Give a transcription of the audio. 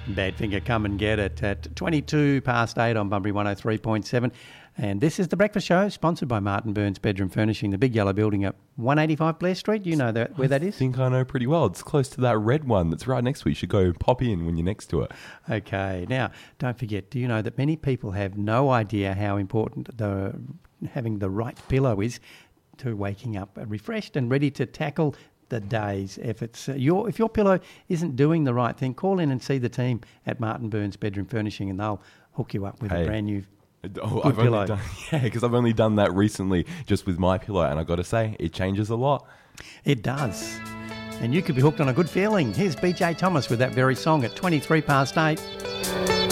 Badfinger, come and get it at 22 past 8 on Bunbury 103.7. And this is The Breakfast Show, sponsored by Martin Burns Bedroom Furnishing, the big yellow building at 185 Blair Street. You know where that is? I think I know pretty well. It's close to that red one that's right next to it. You should go pop in when you're next to it. Okay. Now, don't forget, do you know that many people have no idea how important having the right pillow is to waking up refreshed and ready to tackle the day's efforts. If your pillow isn't doing the right thing, call in and see the team at Martin Burns Bedroom Furnishing and they'll hook you up with a brand new pillow. Because I've only done that recently just with my pillow, and I've got to say, it changes a lot. It does. And you could be hooked on a good feeling. Here's BJ Thomas with that very song at 23 past 8.